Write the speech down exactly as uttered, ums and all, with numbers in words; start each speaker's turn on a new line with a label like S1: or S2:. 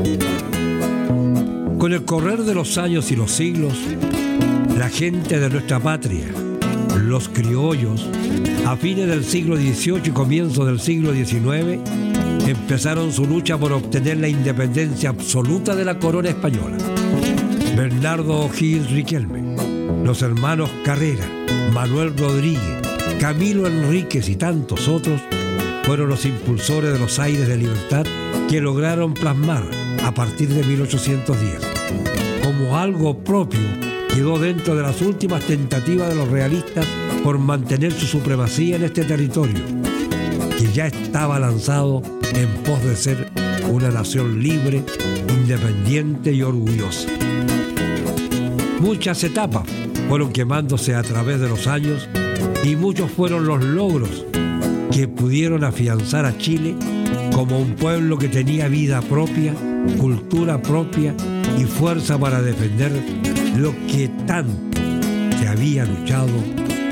S1: Con el correr de los años y los siglos, la gente de nuestra patria, los criollos, a fines del siglo dieciocho y comienzo del siglo diecinueve, empezaron su lucha por obtener la independencia absoluta de la corona española. Bernardo O'Higgins Riquelme, los hermanos Carrera, Manuel Rodríguez, Camilo Enríquez y tantos otros fueron los impulsores de los aires de libertad que lograron plasmar a partir de mil ochocientos diez. Como algo propio, quedó dentro de las últimas tentativas de los realistas por mantener su supremacía en este territorio, que ya estaba lanzado en pos de ser una nación libre, independiente y orgullosa. Muchas etapas fueron quemándose a través de los años y muchos fueron los logros que pudieron afianzar a Chile como un pueblo que tenía vida propia, cultura propia y fuerza para defender lo que tanto se había luchado